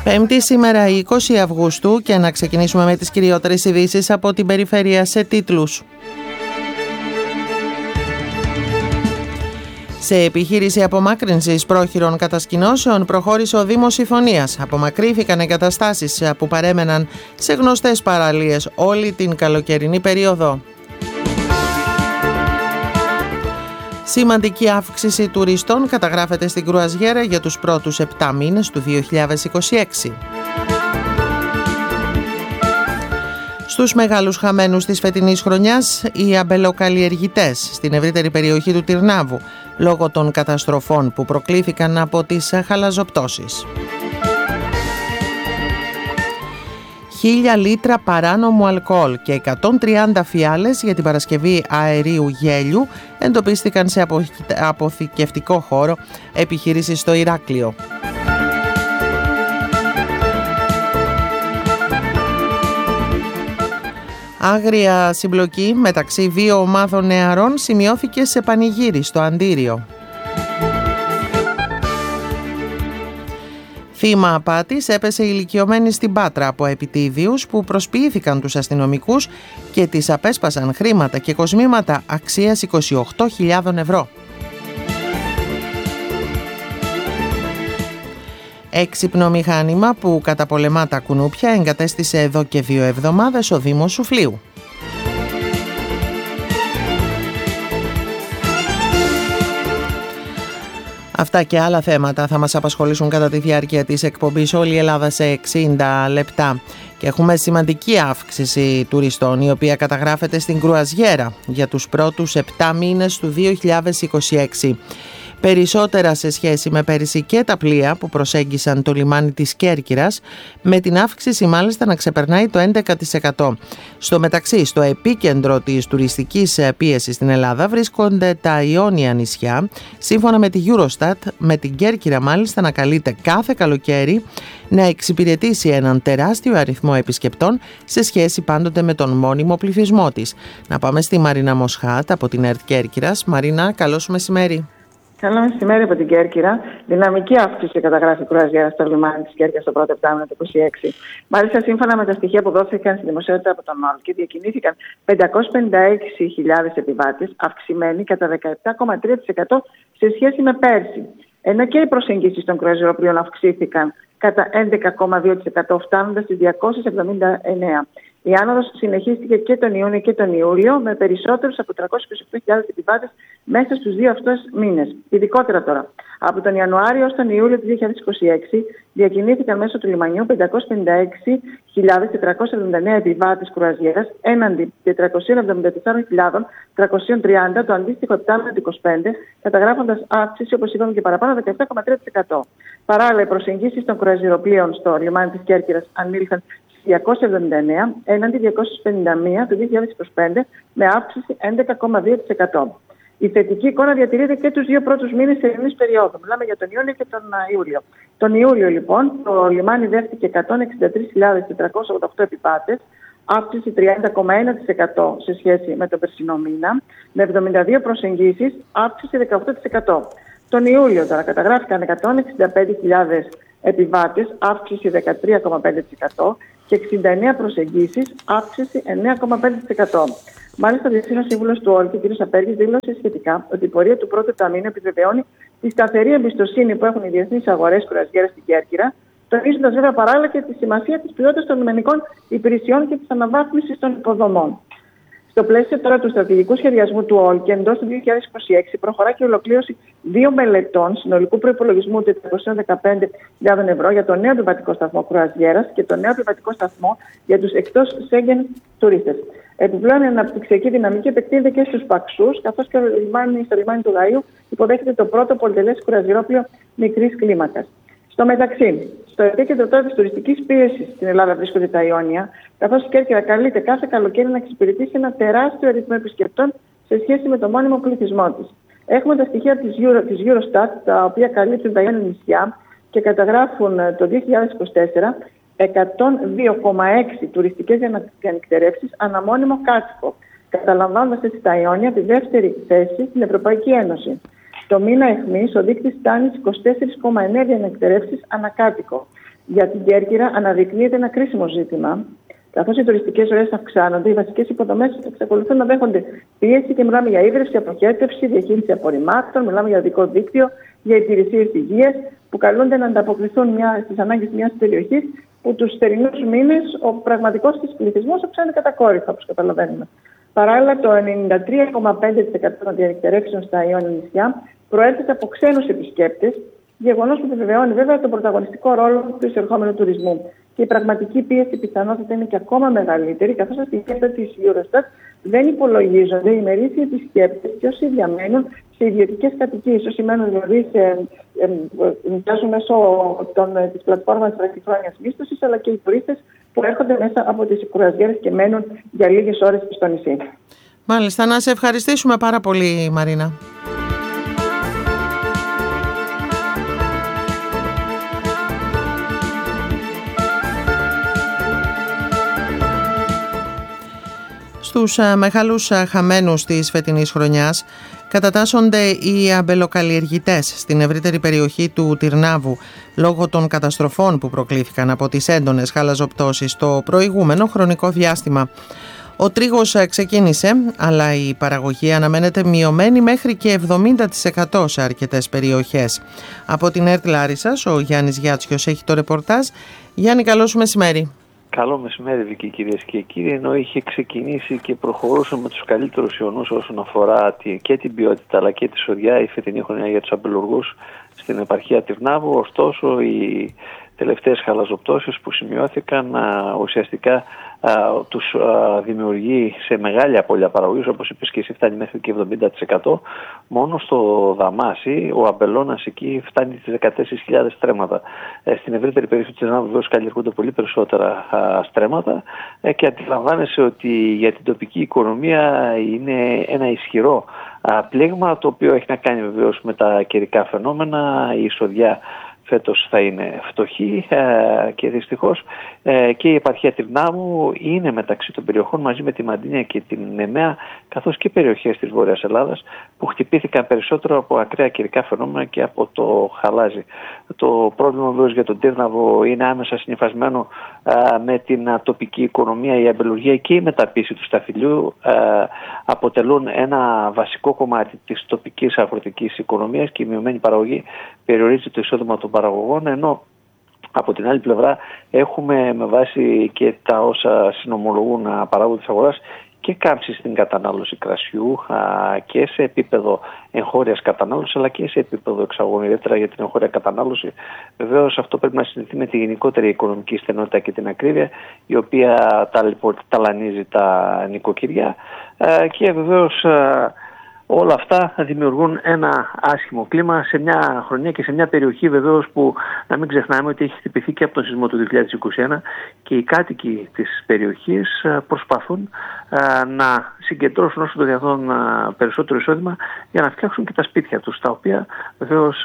Πέμπτη σήμερα 20 Αυγούστου και να ξεκινήσουμε με τις κυριότερες ειδήσεις από την περιφέρεια σε τίτλους. Σε επιχείρηση απομάκρυνσης πρόχειρων κατασκηνώσεων προχώρησε ο Δήμος Ιθωνίας. Απομακρύθηκαν εγκαταστάσεις που παρέμεναν σε γνωστές παραλίες όλη την καλοκαιρινή περίοδο. Σημαντική αύξηση τουριστών καταγράφεται στην Κρουαζιέρα για τους πρώτους 7 μήνες του 2026. Στους μεγάλους χαμένους της φετινής χρονιάς, οι αμπελοκαλλιεργητές στην ευρύτερη περιοχή του Τυρνάβου, λόγω των καταστροφών που προκλήθηκαν από τις χαλαζοπτώσεις. 1.000 λίτρα παράνομου αλκοόλ και 130 φιάλες για την παρασκευή αερίου γέλιου εντοπίστηκαν σε αποθηκευτικό χώρο επιχείρησης στο Ηράκλειο. Άγρια συμπλοκή μεταξύ δύο ομάδων νεαρών σημειώθηκε σε πανηγύρι στο Αντίριο. Θύμα απάτης έπεσε ηλικιωμένη στην Πάτρα από επιτίδιους που προσποιήθηκαν τους αστυνομικούς και της απέσπασαν χρήματα και κοσμήματα αξίας 28.000 ευρώ. Έξυπνο μηχάνημα που καταπολεμά τα κουνούπια εγκατέστησε εδώ και 2 εβδομάδες ο Δήμος Σουφλίου. Αυτά και άλλα θέματα θα μας απασχολήσουν κατά τη διάρκεια της εκπομπής Όλη η Ελλάδα σε 60 λεπτά. Και έχουμε σημαντική αύξηση τουριστών, η οποία καταγράφεται στην Κρουαζιέρα για τους πρώτους 7 μήνες του 2026. Περισσότερα σε σχέση με πέρυσι και τα πλοία που προσέγγισαν το λιμάνι της Κέρκυρας, με την αύξηση μάλιστα να ξεπερνάει το 11%. Στο μεταξύ, στο επίκεντρο της τουριστικής πίεσης στην Ελλάδα βρίσκονται τα Ιόνια νησιά, σύμφωνα με τη Eurostat, με την Κέρκυρα μάλιστα να καλείται κάθε καλοκαίρι να εξυπηρετήσει έναν τεράστιο αριθμό επισκεπτών σε σχέση πάντοτε με τον μόνιμο πληθυσμό της. Να πάμε στη Μαρίνα Μοσχάτ από την ΕΡΤ Κέρκυρας. Μαρίνα, καλώς μεσημέρι. Καλό μεσημέρι από την Κέρκυρα. Δυναμική αύξηση καταγράφει η Κρουαζιέρα στο λιμάνι της Κέρκυρας στο πρώτο επτάμηνο του 2026. Μάλιστα, σύμφωνα με τα στοιχεία που δόθηκαν στη δημοσιότητα από τον ΟΛΚ, διακινήθηκαν 556.000 επιβάτες, αυξημένοι κατά 17,3% σε σχέση με πέρσι. Ενώ και οι προσεγγίσεις των κρουαζιεροπλοίων αυξήθηκαν κατά 11,2%, φτάνοντας στις 279. Η άνοδος συνεχίστηκε και τον Ιούνιο και τον Ιούλιο, με περισσότερους από 328.000 επιβάτες μέσα στους 2 αυτούς μήνες. Ειδικότερα τώρα, από τον Ιανουάριο ως τον Ιούλιο του 2026 διακινήθηκαν μέσω του λιμανιού 556.479 επιβάτες κρουαζιέρας έναντι 474.330 το αντίστοιχο επτάμηνο του 2025, καταγράφοντας αύξηση, όπως είπαμε και παραπάνω, 17,3%. Παράλληλα, οι προσεγγίσεις των κρουαζιεροπλοίων στο λιμάνι της Κέρκυρας ανήλθαν 279 έναντι 251 το 2025, με αύξηση 11,2%. Η θετική εικόνα διατηρείται και τους 2 πρώτους μήνες της ελληνικής περίοδου. Μιλάμε για τον Ιούνιο και τον Ιούλιο. Τον Ιούλιο, λοιπόν, το λιμάνι δέχτηκε 163.488 επιβάτες, αύξηση 30,1% σε σχέση με τον περσινό μήνα, με 72 προσεγγίσεις, αύξηση 18%. Τον Ιούλιο τώρα καταγράφηκαν 165.000 επιβάτες, αύξηση 13,5% και 69 προσεγγίσεις, αύξηση 9,5%. Μάλιστα, ο Διευθύνων Σύμβουλος του ΟΛΚ, κ. Σαπέργης, δήλωσε σχετικά ότι η πορεία του πρώτου ταμείου επιβεβαιώνει τη σταθερή εμπιστοσύνη που έχουν οι διεθνείς αγορές κρουαζιέρας στην Κέρκυρα, τονίζοντας βέβαια παράλληλα και τη σημασία της ποιότητας των λιμενικών υπηρεσιών και της αναβάθμισης των υποδομών. Στο πλαίσιο τώρα του στρατηγικού σχεδιασμού του ΟΛΚ, εντός του 2026 προχωρά και η ολοκλήρωση 2 μελετών συνολικού προϋπολογισμού 415.000 ευρώ για το νέο επιβατικό σταθμό κρουαζιέρας και το νέο επιβατικό σταθμό για τους εκτός Σέγγεν τουρίστες. Επιπλέον, η αναπτυξιακή δυναμική επεκτείνεται και στους Παξούς, καθώς και στο λιμάνι του Γαΐου υποδέχεται το πρώτο πολυτελές κρουαζιερόπλοιο μικρής κλίμακας. Στο μεταξύ, στο επίκεντρο τώρα της τουριστικής πίεσης στην Ελλάδα βρίσκονται τα Ιόνια, καθώς η Κέρκυρα καλείται κάθε καλοκαίρι να εξυπηρετήσει ένα τεράστιο αριθμό επισκεπτών σε σχέση με το μόνιμο πληθυσμό της. Έχουμε τα στοιχεία της Eurostat, τα οποία καλύπτουν τα Ιόνια νησιά και καταγράφουν το 2024 102,6 τουριστικές διανυκτερεύσεις ανά μόνιμο κάτοικο, καταλαμβάνοντας έτσι τα Ιόνια τη δεύτερη θέση στην Ευρωπαϊκή Ένωση. Το μήνα αιχμής ο δείκτης φτάνει στις 24,9 διανυκτερεύσεις ανακάτοικο. Για την Κέρκυρα αναδεικνύεται ένα κρίσιμο ζήτημα. Καθώς οι τουριστικές ροές αυξάνονται, οι βασικές υποδομές εξακολουθούν να δέχονται πίεση και μιλάμε για ίδρυυση, αποχέτευση, διαχείριση απορριμμάτων, μιλάμε για οδικό δίκτυο, για υπηρεσίες υγείας που καλούνται να ανταποκριθούν στις ανάγκες μιας περιοχής που τους θερινούς μήνες ο πραγματικός της πληθυσμός αυξάνεται κατακόρυφα, όπως καταλαβαίνουμε. Παράλληλα, το 93,5% των διανυκτερεύσεων στα Ιόνια νησιά προέρχεται από ξένους επισκέπτες, γεγονός που επιβεβαιώνει βέβαια τον πρωταγωνιστικό ρόλο του εισερχόμενου τουρισμού. Και η πραγματική πίεση πιθανότητα είναι και ακόμα μεγαλύτερη, καθώς τα στοιχεία της Eurostat δεν υπολογίζονται οι ημερήσιοι επισκέπτες και όσοι διαμένουν σε ιδιωτικές κατοικίες, όσοι μένουν δηλαδή νοικιάζουν μέσω της πλατφόρμας βραχυχρόνιας μίσθωσης, αλλά και οι τουρίστες που έρχονται μέσα από τις κρουαζιέρες και μένουν για λίγες ώρες στο νησί. Μάλιστα, να σε ευχαριστήσουμε πάρα πολύ, Μαρίνα. Στους μεγάλους χαμένους της φετινής χρονιάς κατατάσσονται οι αμπελοκαλλιεργητές στην ευρύτερη περιοχή του Τυρνάβου λόγω των καταστροφών που προκλήθηκαν από τις έντονες χαλαζοπτώσεις το προηγούμενο χρονικό διάστημα. Ο τρίγος ξεκίνησε, αλλά η παραγωγή αναμένεται μειωμένη μέχρι και 70% σε αρκετές περιοχές. Από την ΕΡΤ Λάρισσας, ο Γιάννης Γιάτσιος έχει το ρεπορτάζ. Γιάννη, καλό σου μεσημέρι. Καλό μεσημέρι, Βίκη, κυρίες και κύριοι. Ενώ είχε ξεκινήσει και προχωρούσε με τους καλύτερους ιονούς όσον αφορά και την ποιότητα αλλά και τη σωριά η φετινή χρονιά για τους αμπελουργούς στην επαρχία Τυρνάβου, ωστόσο οι τελευταίες χαλαζοπτώσεις που σημειώθηκαν ουσιαστικά τους δημιουργεί σε μεγάλη απώλεια παραγωγής, όπως είπες και εσύ, φτάνει μέχρι και 70%. Μόνο στο Δαμάσι ο αμπελώνας εκεί φτάνει τις 14.000 στρέμματα. Στην ευρύτερη περιοχή της Τυρνάβου βεβαίως καλλιεργούνται πολύ περισσότερα στρέμματα και αντιλαμβάνεσαι ότι για την τοπική οικονομία είναι ένα ισχυρό πλήγμα, το οποίο έχει να κάνει βεβαίως με τα καιρικά φαινόμενα. Η εισοδιά φέτος θα είναι φτωχή και δυστυχώς και η επαρχία Τυρνάβου είναι μεταξύ των περιοχών μαζί με τη Μαντίνια και την Νεμαία, καθώς και περιοχές της Βόρειας Ελλάδας που χτυπήθηκαν περισσότερο από ακραία καιρικά φαινόμενα και από το χαλάζι. Το πρόβλημα βεβαίως για τον Τύρναβο είναι άμεσα συνυφασμένο με την τοπική οικονομία. Η αμπελουργία και η μεταποίηση του σταφυλιού αποτελούν ένα βασικό κομμάτι της τοπικής αγροτικής οικονομίας και η μειωμένη παραγωγή περιορίζει το εισόδημα των παραγωγών, ενώ από την άλλη πλευρά έχουμε με βάση και τα όσα συνομολογούν παράγοντες της αγοράς και κάμψη στην κατανάλωση κρασιού και σε επίπεδο εγχώριας κατανάλωσης αλλά και σε επίπεδο εξαγωγών, ιδιαίτερα για την εγχώρια κατανάλωση. Βεβαίως αυτό πρέπει να συνδεθεί με τη γενικότερη οικονομική στενότητα και την ακρίβεια, η οποία ταλανίζει τα νοικοκυριά και βεβαίως όλα αυτά δημιουργούν ένα άσχημο κλίμα σε μια χρονιά και σε μια περιοχή βεβαίως που να μην ξεχνάμε ότι έχει χτυπηθεί και από τον σεισμό του 2021 και οι κάτοικοι της περιοχής προσπαθούν να συγκεντρώσουν όσο το δυνατόν περισσότερο εισόδημα για να φτιάξουν και τα σπίτια τους, τα οποία βεβαίως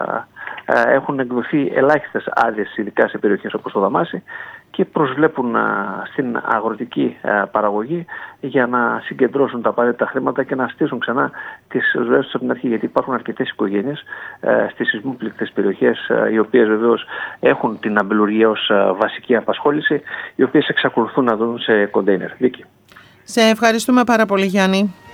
έχουν εκδοθεί ελάχιστες άδειες, ειδικά σε περιοχές όπως το Δαμάσι, και προσβλέπουν στην αγροτική παραγωγή για να συγκεντρώσουν τα απαραίτητα χρήματα και να στήσουν ξανά τις ζωές τους από την αρχή, γιατί υπάρχουν αρκετές οικογένειες στις σεισμόπληκτες περιοχές, οι οποίες βεβαίως έχουν την αμπελουργία ως βασική απασχόληση, οι οποίες εξακολουθούν να δουν σε κοντέινερ. Βίκη. Σε ευχαριστούμε πάρα πολύ, Γιάννη.